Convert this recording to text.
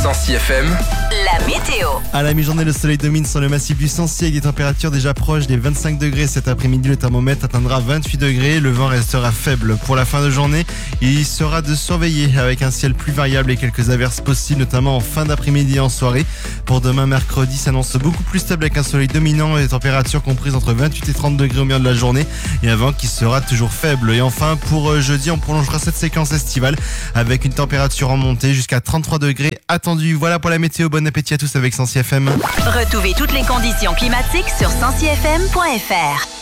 Sancy FM, la météo. À la mi-journée, le soleil domine sur le massif du Sancy avec des températures déjà proches des 25 degrés. Cet après-midi, le thermomètre atteindra 28 degrés. Le vent restera faible. Pour la fin de journée, il sera de surveiller avec un ciel plus variable et quelques averses possibles, notamment en fin d'après-midi et en soirée. Pour demain, mercredi, s'annonce beaucoup plus stable avec un soleil dominant et des températures comprises entre 28 et 30 degrés au milieu de la journée et un vent qui sera toujours faible. Et enfin, pour jeudi, on prolongera cette séquence estivale avec une température en montée jusqu'à 33 degrés attendue. Voilà pour la météo. Bon appétit à tous avec Sancy FM. Retrouvez toutes les conditions climatiques sur sancyfm.fr.